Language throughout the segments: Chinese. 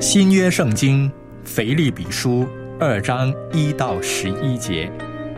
新约圣经腓立比书2章1到11节。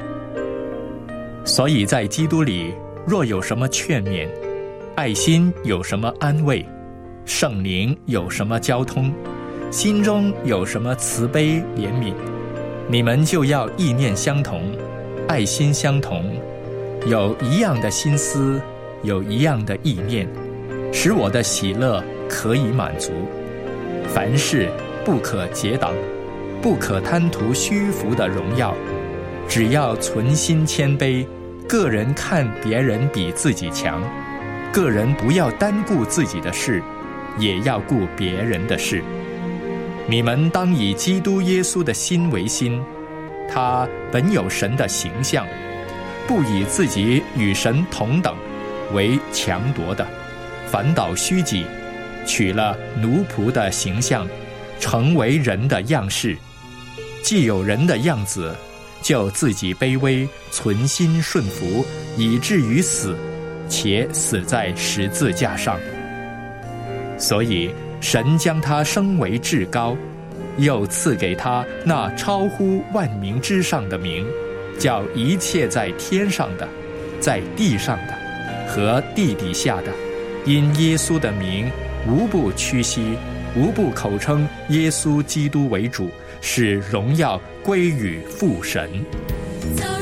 所以在基督里，若有什么劝勉，爱心有什么安慰，圣灵有什么交通，心中有什么慈悲怜悯，你们就要意念相同，爱心相同，有一样的心思，有一样的意念，使我的喜乐可以满足。凡事不可结党，不可贪图虚浮的荣耀，只要存心谦卑，个人看别人比自己强，个人不要单顾自己的事，也要顾别人的事。你们当以基督耶稣的心为心，他本有神的形象，不以自己与神同等为强夺的，反倒虚己，取了奴仆的形象，成为人的样式。既有人的样子，就自己卑微，存心顺服，以至于死，且死在十字架上。所以神将他升为至高，又赐给他那超乎万名之上的名，叫一切在天上的，在地上的和地底下的，因耶稣的名，无不屈膝，无不口称耶稣基督为主，使荣耀归于父神。